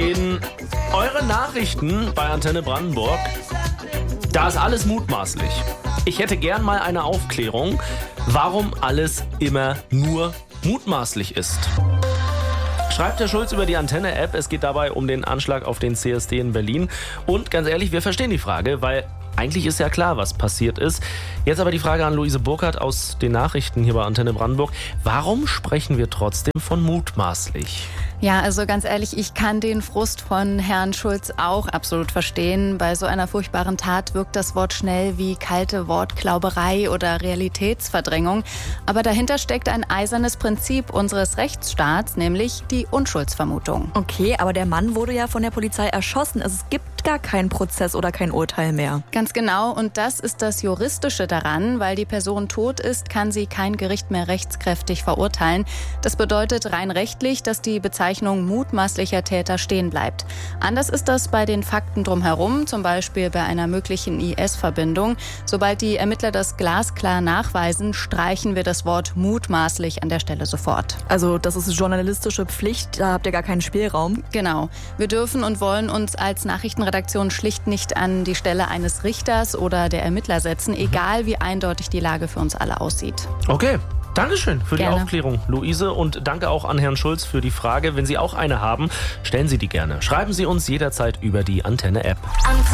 In euren Nachrichten bei Antenne Brandenburg, da ist alles mutmaßlich. Ich hätte gern mal eine Aufklärung, warum alles immer nur mutmaßlich ist. Schreibt Herr Schulz über die Antenne-App. Es geht dabei um den Anschlag auf den CSD in Berlin. Und ganz ehrlich, wir verstehen die Frage, weil eigentlich ist ja klar, was passiert ist. Jetzt aber die Frage an Luise Burkhardt aus den Nachrichten hier bei Antenne Brandenburg. Warum sprechen wir trotzdem von mutmaßlich? Ja, also ganz ehrlich, ich kann den Frust von Herrn Schulz auch absolut verstehen. Bei so einer furchtbaren Tat wirkt das Wort schnell wie kalte Wortklauberei oder Realitätsverdrängung. Aber dahinter steckt ein eisernes Prinzip unseres Rechtsstaats, nämlich die Unschuldsvermutung. Okay, aber der Mann wurde ja von der Polizei erschossen. Also es gibt gar keinen Prozess oder kein Urteil mehr. Ganz genau. Und das ist das Juristische daran. Weil die Person tot ist, kann sie kein Gericht mehr rechtskräftig verurteilen. Das bedeutet rein rechtlich, dass die Bezeichnung mutmaßlicher Täter stehen bleibt. Anders ist das bei den Fakten drumherum, zum Beispiel bei einer möglichen IS-Verbindung. Sobald die Ermittler das glasklar nachweisen, streichen wir das Wort mutmaßlich an der Stelle sofort. Also das ist journalistische Pflicht, da habt ihr gar keinen Spielraum. Genau. Wir dürfen und wollen uns als Nachrichtenredaktion schlicht nicht an die Stelle eines Richters oder der Ermittler setzen, egal wie eindeutig die Lage für uns alle aussieht. Okay. Dankeschön für die Gerne. Aufklärung, Luise. Und danke auch an Herrn Schulz für die Frage. Wenn Sie auch eine haben, stellen Sie die gerne. Schreiben Sie uns jederzeit über die Antenne-App.